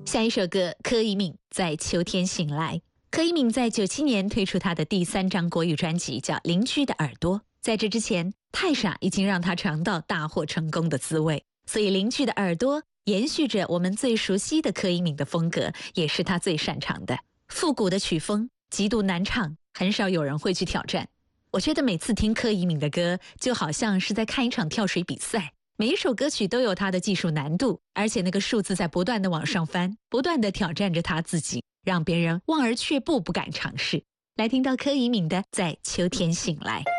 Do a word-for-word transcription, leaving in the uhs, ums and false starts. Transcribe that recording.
下一首歌，柯以敏在秋天醒来。柯以敏在九七年推出她的第三张国语专辑，叫《邻居的耳朵》。在这之前，太傻已经让她尝到大获成功的滋味，所以《邻居的耳朵》延续着我们最熟悉的柯以敏的风格，也是她最擅长的复古的曲风，极度难唱，很少有人会去挑战。我觉得每次听柯以敏的歌，就好像是在看一场跳水比赛。每一首歌曲都有它的技术难度，而且那个数字在不断的往上翻，不断的挑战着他自己，让别人望而却步，不敢尝试。来听到柯以敏的《在秋天醒来》。